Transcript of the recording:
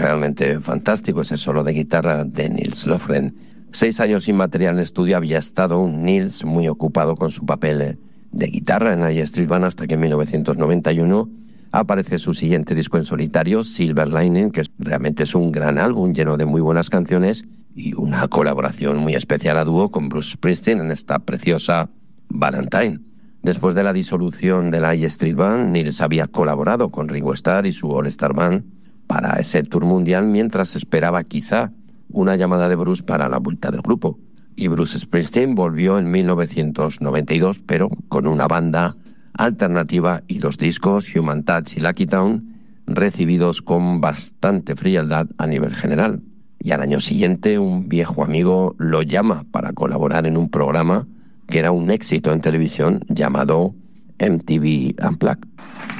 realmente fantástico ese solo de guitarra de Nils Lofgren. 6 años sin material en estudio había estado un Nils muy ocupado con su papel de guitarra en la Street Band hasta que en 1991 aparece su siguiente disco en solitario, Silver Lining, que realmente es un gran álbum lleno de muy buenas canciones y una colaboración muy especial a dúo con Bruce Springsteen en esta preciosa Valentine. Después de la disolución de la Street Band, Nils había colaborado con Ringo Starr y su All Star Band para ese tour mundial mientras esperaba quizá una llamada de Bruce para la vuelta del grupo. Y Bruce Springsteen volvió en 1992, pero con una banda alternativa y 2 discos, Human Touch y Lucky Town, recibidos con bastante frialdad a nivel general. Y al año siguiente un viejo amigo lo llama para colaborar en un programa que era un éxito en televisión llamado MTV Unplugged.